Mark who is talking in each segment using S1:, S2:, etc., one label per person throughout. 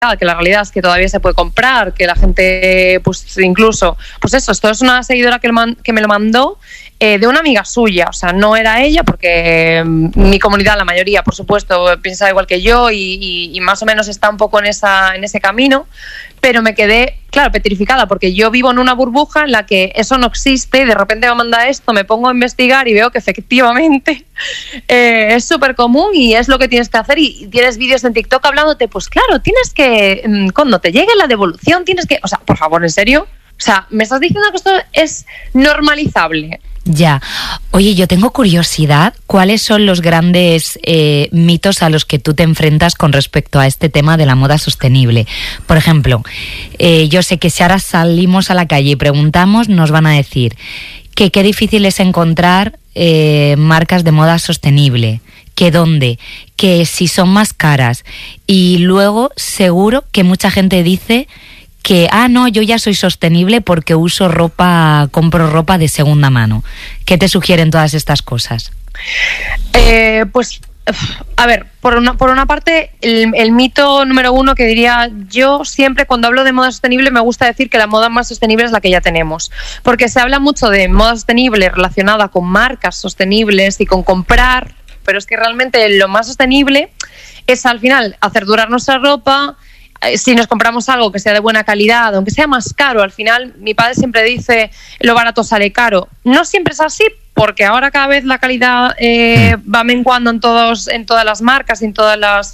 S1: que la realidad es que todavía se puede comprar, que la gente, pues incluso, pues eso, esto es una seguidora que me lo mandó de una amiga suya, o sea, no era ella, porque mi comunidad, la mayoría, por supuesto, piensa igual que yo y más o menos está un poco en ese camino, pero me quedé, claro, petrificada, porque yo vivo en una burbuja en la que eso no existe y de repente me manda esto, me pongo a investigar y veo que efectivamente es súper común y es lo que tienes que hacer, y tienes vídeos en TikTok hablándote, pues claro, tienes que, cuando te llegue la devolución, tienes que, o sea, por favor, ¿en serio? O sea, ¿me estás diciendo que esto es normalizable?
S2: Ya. Oye, yo tengo curiosidad, ¿cuáles son los grandes mitos a los que tú te enfrentas con respecto a este tema de la moda sostenible? Por ejemplo, yo sé que si ahora salimos a la calle y preguntamos, nos van a decir que qué difícil es encontrar marcas de moda sostenible, que dónde, que si son más caras, y luego seguro que mucha gente dice que, no, yo ya soy sostenible porque compro ropa de segunda mano. ¿Qué te sugieren todas estas cosas?
S1: Pues, a ver, por una parte, el mito número uno que diría yo siempre cuando hablo de moda sostenible, me gusta decir que la moda más sostenible es la que ya tenemos, porque se habla mucho de moda sostenible relacionada con marcas sostenibles y con comprar, pero es que realmente lo más sostenible es al final hacer durar nuestra ropa. Si nos compramos algo que sea de buena calidad, aunque sea más caro, al final mi padre siempre dice lo barato sale caro. No siempre es así, porque ahora cada vez la calidad va menguando en todas las marcas, en todas las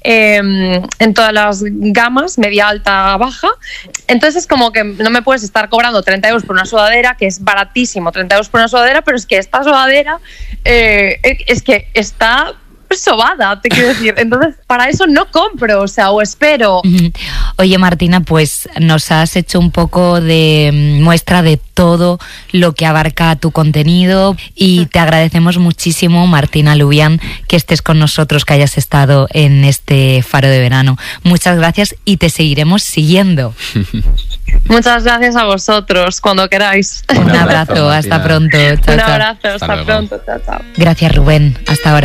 S1: gamas, media, alta, baja. Entonces es como que no me puedes estar cobrando 30 euros por una sudadera, que es baratísimo, 30 euros por una sudadera, pero es que esta sudadera es que está sobada, te quiero decir. Entonces, para eso no compro, o sea, o espero.
S2: Oye, Martina, pues nos has hecho un poco de muestra de todo lo que abarca tu contenido y te agradecemos muchísimo, Martina Lubián, que estés con nosotros, que hayas estado en este Faro de Verano. Muchas gracias y te seguiremos siguiendo.
S1: Muchas gracias a vosotros, cuando queráis.
S2: Un abrazo, hasta pronto. Chao,
S1: un abrazo, hasta pronto. Chao, chao.
S2: Gracias, Rubén. Hasta ahora.